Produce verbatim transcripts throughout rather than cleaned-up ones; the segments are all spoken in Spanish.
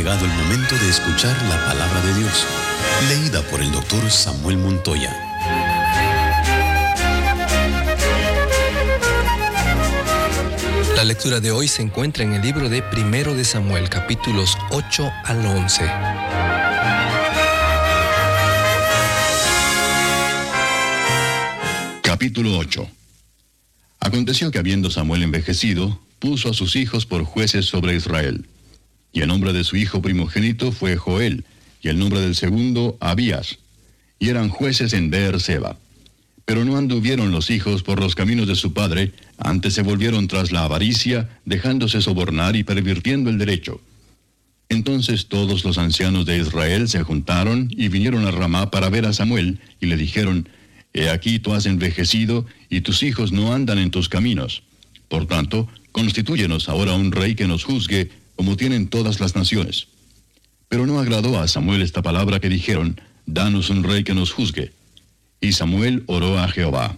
llegado el momento de escuchar la palabra de Dios, leída por el doctor Samuel Montoya. La lectura de hoy se encuentra en el libro de Primero de Samuel, capítulos ocho al once. Capítulo ocho. Aconteció que habiendo Samuel envejecido, puso a sus hijos por jueces sobre Israel. Y el nombre de su hijo primogénito fue Joel, y el nombre del segundo Abías. Y eran jueces en Beer-seba. Pero no anduvieron los hijos por los caminos de su padre, antes se volvieron tras la avaricia, dejándose sobornar y pervirtiendo el derecho. Entonces todos los ancianos de Israel se juntaron y vinieron a Ramá para ver a Samuel, y le dijeron: He aquí tú has envejecido, y tus hijos no andan en tus caminos. Por tanto, constitúyenos ahora un rey que nos juzgue, como tienen todas las naciones. Pero no agradó a Samuel esta palabra que dijeron: Danos un rey que nos juzgue. Y Samuel oró a Jehová.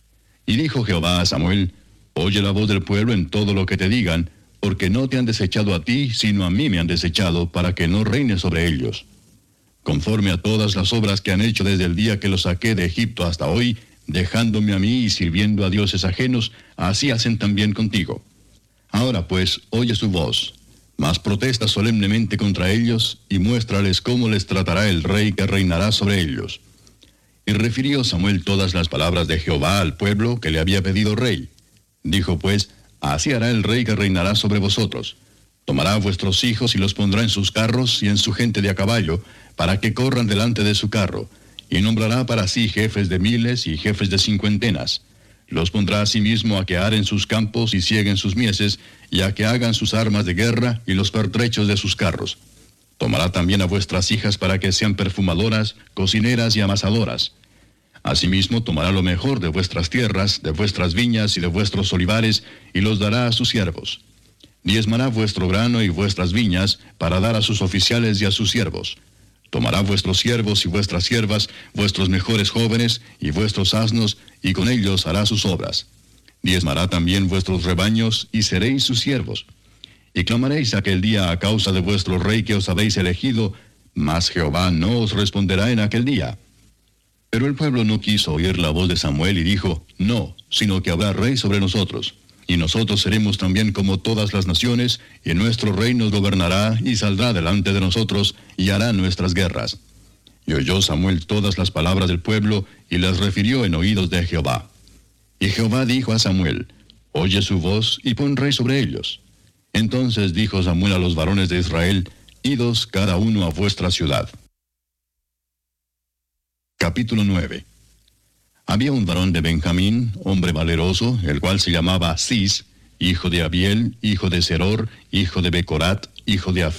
Y dijo Jehová a Samuel: Oye la voz del pueblo en todo lo que te digan, porque no te han desechado a ti, sino a mí me han desechado, para que no reines sobre ellos. Conforme a todas las obras que han hecho desde el día que los saqué de Egipto hasta hoy, dejándome a mí y sirviendo a dioses ajenos, así hacen también contigo. Ahora pues, oye su voz, mas protesta solemnemente contra ellos, y muéstrales cómo les tratará el rey que reinará sobre ellos. Y refirió Samuel todas las palabras de Jehová al pueblo que le había pedido rey. Dijo pues: Así hará el rey que reinará sobre vosotros. Tomará a vuestros hijos y los pondrá en sus carros y en su gente de a caballo, para que corran delante de su carro, y nombrará para sí jefes de miles y jefes de cincuentenas. Los pondrá asimismo a que aren sus campos y cieguen sus mieses, y a que hagan sus armas de guerra y los pertrechos de sus carros. Tomará también a vuestras hijas para que sean perfumadoras, cocineras y amasadoras. Asimismo tomará lo mejor de vuestras tierras, de vuestras viñas y de vuestros olivares, y los dará a sus siervos. Diezmará vuestro grano y vuestras viñas, para dar a sus oficiales y a sus siervos. Tomará vuestros siervos y vuestras siervas, vuestros mejores jóvenes y vuestros asnos, y con ellos hará sus obras. Diezmará también vuestros rebaños, y seréis sus siervos. Y clamaréis aquel día a causa de vuestro rey que os habéis elegido, mas Jehová no os responderá en aquel día. Pero el pueblo no quiso oír la voz de Samuel y dijo: No, sino que habrá rey sobre nosotros, y nosotros seremos también como todas las naciones, y nuestro rey nos gobernará y saldrá delante de nosotros y hará nuestras guerras. Y oyó Samuel todas las palabras del pueblo y las refirió en oídos de Jehová. Y Jehová dijo a Samuel: Oye su voz y pon rey sobre ellos. Entonces dijo Samuel a los varones de Israel: Idos cada uno a vuestra ciudad. Capítulo nueve. Había un varón de Benjamín, hombre valeroso, el cual se llamaba Cis, hijo de Abiel, hijo de Seror, hijo de Becorat, hijo de Af